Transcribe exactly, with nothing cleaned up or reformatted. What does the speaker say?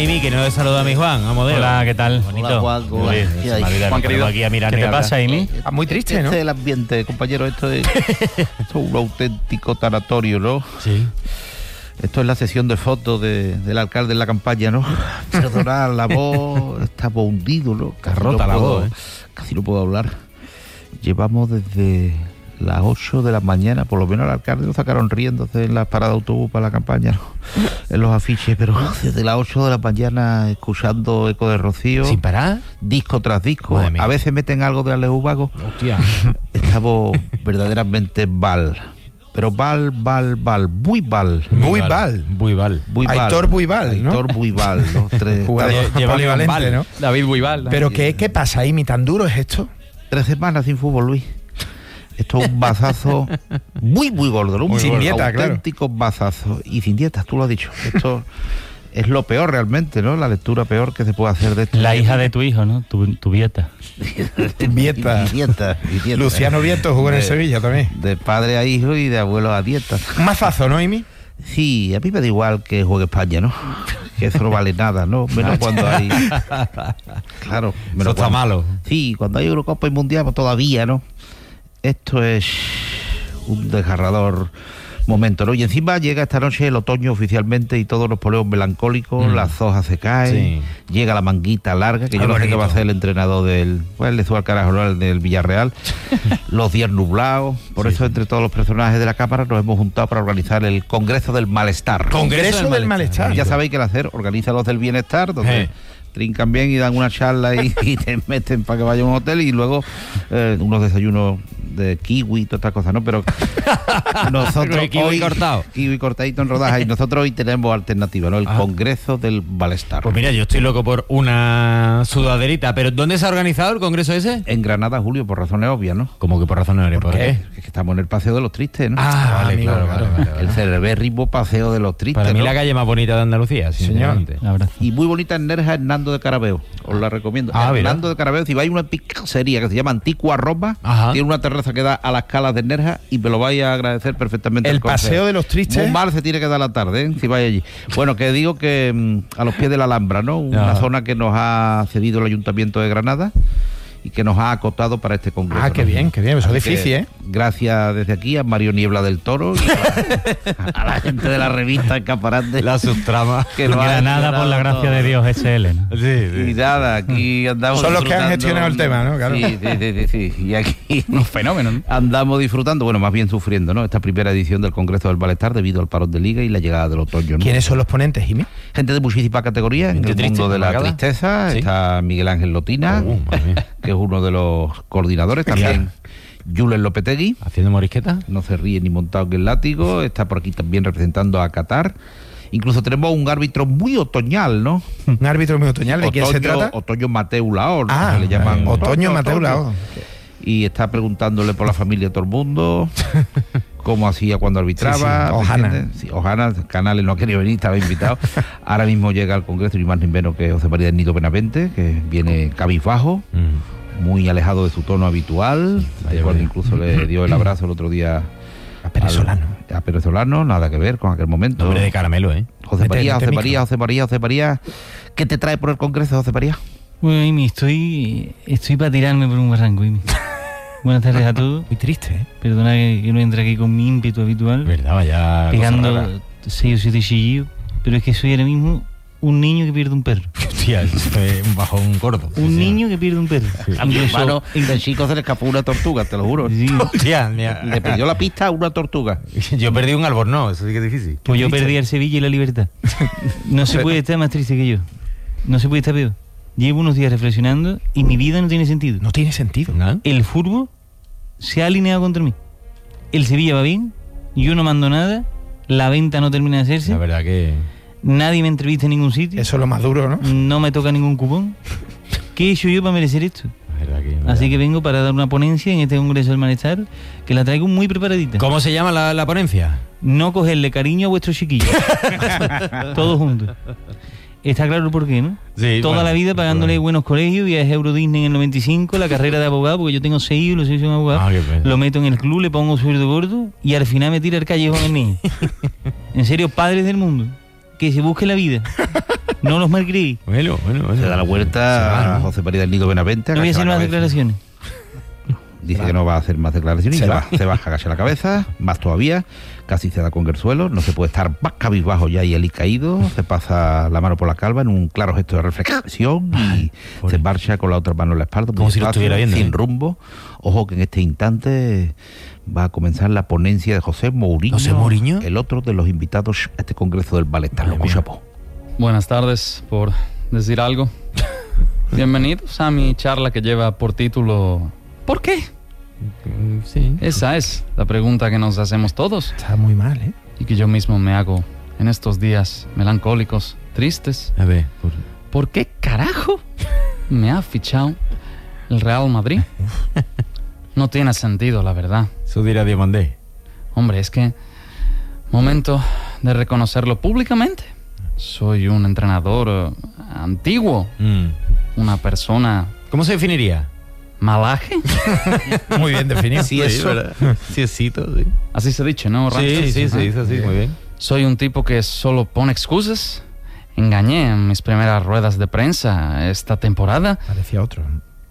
Amy, que no le saluda a mi Juan, a modelo. Hola, ¿qué tal? Bonito. Hola, Juan. Uy, ¿Qué se hay? me olvida, Juan, me querido. pongo aquí a mirar ¿Qué te negra. pasa, Amy? Ah, muy triste, Este ¿no? es el ambiente, compañero. Esto es, esto es un auténtico tanatorio, ¿no? Sí. Esto es la sesión de fotos de, del alcalde en la campaña, ¿no? Perdonad, la voz está hundido, ¿no? Casi rota no la puedo- voz, ¿eh? Casi no puedo hablar. Llevamos desde las ocho de la mañana, por lo menos al alcalde lo sacaron riéndose en las paradas de autobús para la campaña, ¿no? En los afiches, pero desde las ocho de la mañana escuchando Eco de Rocío, ¿Sin parar? disco tras disco. Madre mía. A veces meten algo de Alejo Vago. Hostia. Estamos verdaderamente val. Pero val, val, val, muy val. Buibal. Buibal. Muy val. Aitor Buibal, ¿no? Aitor Buibal, los tres, Jugador tres, Lleva polivalente, Buibal, ¿no? David Buibal. Pero ¿qué, ¿qué pasa, Amy? ¿Tan duro es esto? tres semanas sin fútbol, Luis. Esto es un bazazo muy, muy gordo, ¿no? Muy Sin gordo. dieta, claro. auténticos bazazos. Y sin dietas, tú lo has dicho. Esto es lo peor realmente, ¿no? La lectura peor que se puede hacer de esto. La hija de tu hijo, ¿no? Tu, tu Vieta. Vieta. Y dieta, y dieta. Luciano Vieto jugó en el De- Sevilla también. De padre a hijo y de abuelo a dieta. Un mazazo, ¿no, Amy? Sí, a mí me da igual que juegue España, ¿no? Que eso no vale nada, ¿no? Menos cuando hay... Claro. menos Eso está cuando- malo. Sí, cuando hay Eurocopa y Mundial, pues todavía, ¿no? Esto es un desgarrador momento, ¿no? Y encima llega esta noche el otoño oficialmente y todos nos ponemos melancólicos, Mm. las hojas se caen, llega la manguita larga, que Ah, yo no sé qué bonito. va a hacer el entrenador del... Pues le suba al carajo, ¿no? El del Villarreal. Los días nublados. Por Sí, eso, sí. entre todos los personajes de la Cámara, nos hemos juntado para organizar el Congreso del Malestar. Congreso del Malestar. Ya sabéis que el hacer organiza los del bienestar, donde Eh. trincan bien y dan una charla y, y te meten para que vaya a un hotel y luego eh, unos desayunos de kiwi y todas estas cosas, ¿no? Pero nosotros Kiwi hoy... cortado. Kiwi cortadito en rodajas. Y nosotros hoy tenemos alternativa, ¿no? El Ah. Congreso del Malestar. Pues mira, yo estoy loco por una sudaderita, pero ¿dónde se ha organizado el congreso ese? En Granada, Julio, por razones obvias, ¿no? Como que por razones ¿Por, ¿Por qué? Es que estamos en el Paseo de los Tristes, ¿no? Ah, vale, amigo, claro, claro. vale, vale, vale. El cerebérrimo Paseo de los Tristes, Para mí ¿no? la calle más bonita de Andalucía, sinceramente. Un abrazo. Y muy bonita en Nerja, Hernando de Carabeo. Os la recomiendo. Ah, mira. Hernando de Carabeo, si vais a una pizzería que se llama Antigua Roma, Ajá. tiene una terraza que da a las calas de Nerja y me lo vais a agradecer perfectamente. El consejo. Paseo de los Tristes. Muy mal se tiene que dar la tarde, ¿eh? Si vais allí. Bueno, que digo que mm, a los pies de la Alhambra, ¿no? Una Ajá. zona que nos ha cedido el Ayuntamiento de Granada y que nos ha acotado para este congreso. Ah, qué ¿no? bien, qué bien. Eso es Así que, difícil, ¿eh? Gracias desde aquí a Mario Niebla del Toro y a, a la gente de la revista Escaparate. La subtrama. que nos ha Granada por la gestionado gracia todo. de Dios S L, ¿no? Sí, Y nada, aquí andamos Son los que han disfrutando- gestionado el tema, ¿no? Claro. Sí, sí, sí, sí, sí. Y aquí Unos fenómenos, ¿no? andamos disfrutando, bueno, más bien sufriendo, ¿no? Esta primera edición del Congreso del Malestar debido al parón de liga y la llegada del otoño, ¿no? ¿Quiénes son los ponentes, Amy? Gente de muchísimas categorías en Gente el triste, mundo de la amargada. tristeza. Sí. Está Miguel Ángel Lotina, Oh, madre mía. que es uno de los coordinadores. También Julen Lopetegui, Haciendo morisqueta. no se ríe ni montado que el látigo. Está por aquí también representando a Qatar. Incluso tenemos un árbitro muy otoñal, ¿no? Un árbitro muy otoñal. ¿De quién se Otoño- trata? Otoño Mateu Laor, ¿no? Ah, Que le llaman Otoño Mateu Laor. Y está preguntándole por la familia a todo el mundo, cómo hacía cuando arbitraba. Sí, sí, ¿me Ojana. entiendes? Sí, Ojana, Canales no ha querido venir, estaba invitado. Ahora mismo llega al Congreso ni más ni menos que José María del Nido Benavente, que viene cabizbajo, muy alejado de su tono habitual. Vaya, Recuerdo vaya. incluso le dio el abrazo el otro día A Pérez Solano. al- a Pérez Solano, nada que ver con aquel momento. Nombre de caramelo, ¿eh? José Mete- María, mete José micro. María, José María, José María. ¿Qué te trae por el Congreso, José María? Bueno, Amy, estoy, estoy para tirarme por un barranco, Amy. Buenas tardes a todos. Muy triste, ¿eh? Perdona que, que no entre aquí con mi ímpetu habitual, Verdad, vaya. cosa rara. pegando seis o siete chillillos, pero es que soy ahora mismo un niño que pierde un perro. Hostia, eso fue un bajón gordo. Un Sí, niño que pierde un perro. A mi Incluso- hermano de chico se le escapó una tortuga, te lo juro. Sí. Hostia, mira, Le perdió la pista a una tortuga. yo perdí un albornoz, eso sí que es difícil. Pues yo perdí el Sevilla y la Libertad. No se puede estar más triste que yo. No se puede estar peor. Llevo unos días reflexionando y mi vida no tiene sentido. No tiene sentido. ¿No? El fútbol se ha alineado contra mí. El Sevilla va bien, yo no mando nada, la venta no termina de hacerse, La verdad que. nadie me entrevista en ningún sitio, Eso es lo más duro, ¿no? no me toca ningún cupón. ¿Qué he hecho yo para merecer esto? La verdad que Así que vengo para dar una ponencia en este Congreso del Malestar, que la traigo muy preparadita. ¿Cómo se llama la, la ponencia? No cogerle cariño a vuestros chiquillos. Todos juntos. Está claro el porqué, ¿no? Sí, Toda bueno, la vida pagándole bueno. buenos colegios, viajes a Euro Disney en el noventa y cinco, la carrera de abogado, porque yo tengo seis hijos, los seis son abogados. Ah, qué pena. Lo meto en el club, le pongo sueldo gordo y al final me tira el callejón el niño. En serio, padres del mundo, que se busque la vida. No los malcriéis. Bueno, bueno, bueno. Se da la Se vuelta va, a ¿no? José María del Nido Benavente. No voy a agacha hacer la más cabeza. declaraciones. Dice que no va a hacer más declaraciones. Se Se, va. va, se baja, agacha la cabeza, más todavía, casi se da con el suelo, no se puede estar más cabizbajo ya y el caído, se pasa la mano por la calva en un claro gesto de reflexión y pobre. se marcha con la otra mano en la espalda, Como muy si lo despacio, estuviera viendo, sin ¿eh? rumbo. Ojo que en este instante va a comenzar la ponencia de José Mourinho, ¿José Mourinho? el otro de los invitados a este congreso del Balestar. Lo Madre mía. escuchamos. Buenas tardes, por decir algo. Bienvenidos a mi charla que lleva por título ¿por qué? Mm, Sí. Esa es la pregunta que nos hacemos todos Está muy mal, ¿eh? y que yo mismo me hago en estos días melancólicos, tristes. A ver, por- ¿Por qué carajo me ha fichado el Real Madrid? No tiene sentido, la verdad. eso dirá Diamandé. Hombre, es que momento de reconocerlo públicamente. Soy un entrenador eh, antiguo, Mm. una persona ¿Cómo se definiría? malaje. Muy bien definido. Sí, eso. Sí, sí, sí. Así se dice, ¿no, Rancho? Sí, sí, se Ah. dice así, muy bien. Soy un tipo que solo pone excusas. Engañé en mis primeras ruedas de prensa esta temporada. Parecía otro.